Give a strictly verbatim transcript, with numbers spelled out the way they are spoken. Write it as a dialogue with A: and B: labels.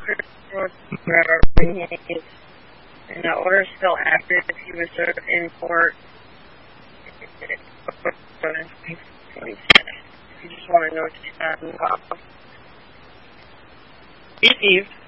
A: and the order is still active. If he was served in court, you just want to know what's happening. Steve.